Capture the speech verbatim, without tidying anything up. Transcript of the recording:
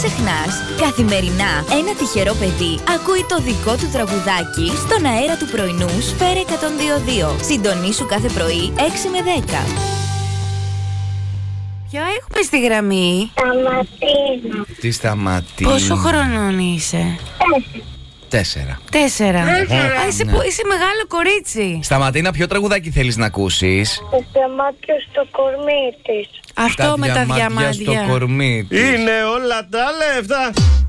ξεχνάς, καθημερινά ένα τυχερό παιδί ακούει το δικό του τραγουδάκι στον αέρα του πρωινού Σφαίρα εκατόν δύο κόμμα δύο. Συντονίσου κάθε πρωί έξι με δέκα. Ποιο έχουμε στη γραμμή? Σταματίνα. Τι Σταματίνα. Πόσο χρονών είσαι? Τέσσερα. Τέσσερα. Τέσσερα. Α, είσαι, Ναι. που- είσαι μεγάλο κορίτσι. Σταματίνα, ποιο τραγουδάκι θέλεις να ακούσεις? Το διαμάτιο στο κορμί της. Αυτό με τα διαμάντια διαμάντια. στο κορμί της. Είναι όλα τα λεφτά